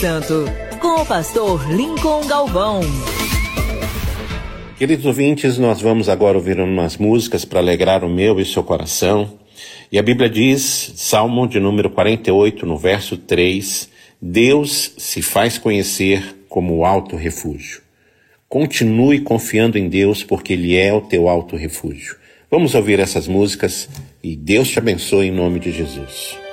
Santo, com o pastor Lincoln Galvão. Queridos ouvintes, nós vamos agora ouvir umas músicas para alegrar o meu e o seu coração. E a Bíblia diz, Salmo de número 48, no verso 3, Deus se faz conhecer como o alto refúgio. Continue confiando em Deus, porque Ele é o teu alto refúgio. Vamos ouvir essas músicas e Deus te abençoe em nome de Jesus.